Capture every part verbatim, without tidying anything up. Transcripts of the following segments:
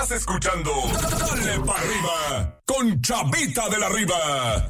Estás escuchando Dale pa' Arriba con Chavita de la Riva.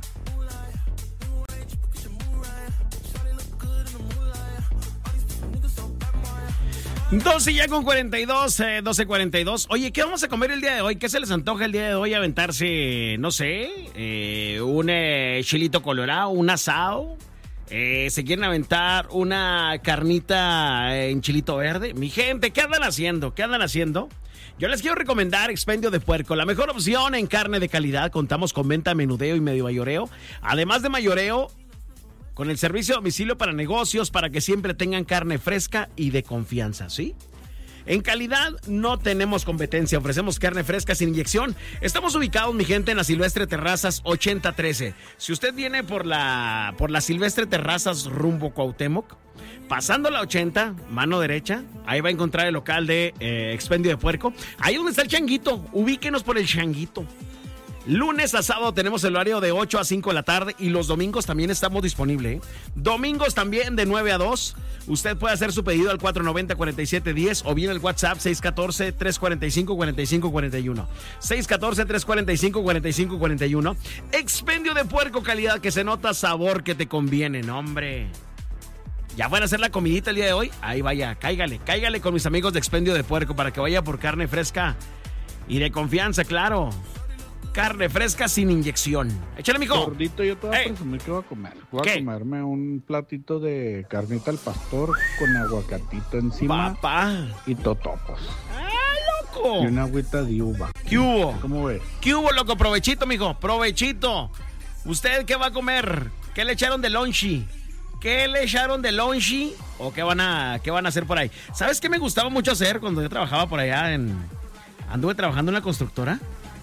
doce ya con cuarenta y dos, eh, doce cuarenta y dos. Oye, ¿qué vamos a comer el día de hoy? ¿Qué se les antoja el día de hoy? Aventarse, no sé, eh, un eh, chilito colorado, un asado. Eh, ¿Se quieren aventar una carnita en chilito verde? Mi gente, ¿qué andan haciendo? ¿Qué andan haciendo? Yo les quiero recomendar Expendio de Puerco, la mejor opción en carne de calidad. Contamos con venta, menudeo y medio mayoreo. Además de mayoreo, con el servicio a domicilio para negocios, para que siempre tengan carne fresca y de confianza, ¿sí? En calidad no tenemos competencia, ofrecemos carne fresca sin inyección. Estamos ubicados, mi gente, en la Silvestre Terrazas ochenta trece. Si usted viene por la, por la Silvestre Terrazas rumbo Cuauhtémoc, pasando la ochenta, mano derecha, ahí va a encontrar el local de eh, Expendio de Puerco. Ahí donde está el changuito, ubíquenos por el changuito. Lunes a sábado tenemos el horario de ocho a cinco de la tarde y los domingos también estamos disponibles, ¿eh? Domingos también de nueve a dos. Usted puede hacer su pedido al cuatro noventa, cuarenta y siete diez o bien al WhatsApp seis uno cuatro, tres cuatro cinco, cuatro cinco cuatro uno. seis uno cuatro, tres cuatro cinco, cuatro cinco cuatro uno. Expendio de Puerco, calidad que se nota, sabor que te conviene, no, hombre. ¿Ya van a hacer la comidita el día de hoy? Ahí vaya, cáigale, cáigale con mis amigos de Expendio de Puerco para que vaya por carne fresca y de confianza, claro. Carne fresca sin inyección. Échale, mijo. Gordito, yo te voy a Ey. presumir que voy a comer. Voy ¿Qué? a comerme un platito de carnita al pastor con aguacatito encima. Papá. Y totopos. ¡Ah, loco! Y una agüita de uva. ¿Qué hubo? ¿Cómo ves? ¿Qué hubo, loco? Provechito, mijo. Provechito. ¿Usted qué va a comer? ¿Qué le echaron de lonchi? ¿Qué le echaron de lonchi? ¿O qué van a, qué van a hacer por ahí? ¿Sabes qué me gustaba mucho hacer cuando yo trabajaba por allá en... Anduve trabajando en la constructora.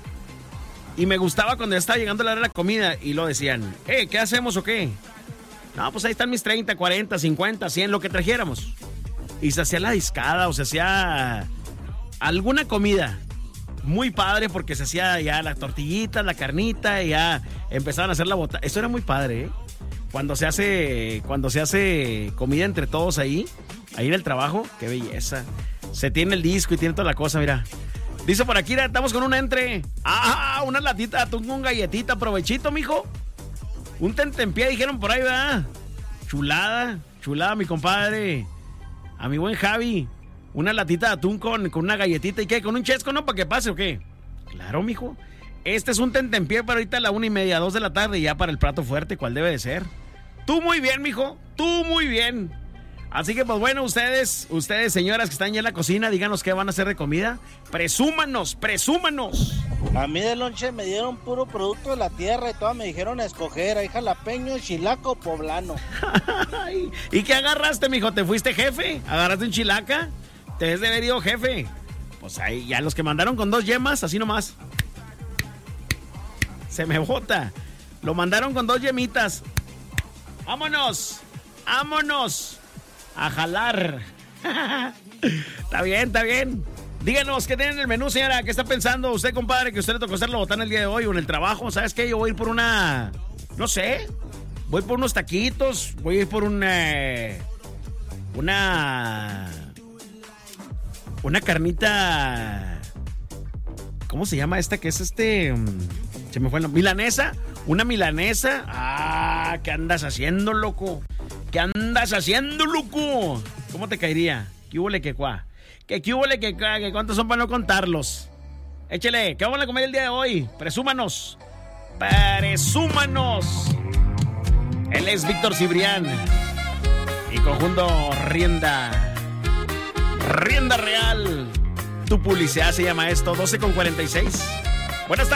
Y me gustaba cuando ya estaba llegando la hora de la comida y lo decían, eh, ¿qué hacemos o qué? No, pues ahí están mis treinta, cuarenta, cincuenta, cien, lo que trajéramos. Y se hacía la discada o se hacía alguna comida muy padre porque se hacía ya la tortillita, la carnita y ya empezaban a hacer la bota. Eso era muy padre, ¿eh? Cuando se hace, cuando se hace comida entre todos ahí, ahí en el trabajo, qué belleza. Se tiene el disco y tiene toda la cosa, mira. Dice por aquí, estamos con un entre. Ah, una latita de atún con galletita. Provechito, mijo. Un tentempié, dijeron por ahí, ¿verdad? Chulada, chulada, mi compadre. A mi buen Javi. Una latita de atún con, con una galletita. ¿Y qué? ¿Con un chesco, no? ¿Para que pase o qué? Claro, mijo. Este es un tentempié para ahorita a la una y media, dos de la tarde. Y ya para el plato fuerte, ¿cuál debe de ser? Tú muy bien, mijo. Tú muy bien. Así que, pues bueno, ustedes, ustedes, señoras que están ya en la cocina, díganos qué van a hacer de comida. Presúmanos, presúmanos. A mí de lonche me dieron puro producto de la tierra y todas me dijeron a escoger, ahí jalapeño, chilaco, poblano. ¿Y qué agarraste, mijo? ¿Te fuiste jefe? ¿Agarraste un chilaca? Te debes de haber ido jefe. Pues ahí, ya los que mandaron con dos yemas, así nomás. Se me bota. Lo mandaron con dos yemitas. ¡Vámonos! ¡Vámonos! A jalar. Está bien, está bien. Díganos qué tienen en el menú, señora. ¿Qué está pensando usted, compadre? Que usted le tocó hacer la botana el día de hoy o en el trabajo. ¿Sabes qué? Yo voy a ir por una... No sé. Voy por unos taquitos. Voy a ir por un... Eh, una... Una carnita... ¿Cómo se llama esta? Que es este... Se me fue el nombre. ¿Milanesa? Una milanesa. Ah, ¿qué andas haciendo, loco? ¿Qué andas haciendo, loco? ¿Cómo te caería? ¿Qué hubo le que cuá? ¿Qué qué hubo le que cuá? ¿Qué cuántos son para no contarlos? Échele, ¿qué vamos a comer el día de hoy? Presúmanos. Presúmanos. Él es Víctor Cibrián. Y conjunto Rienda. Rienda Real. Tu publicidad se llama esto. doce con cuarenta y seis. Buenas tardes.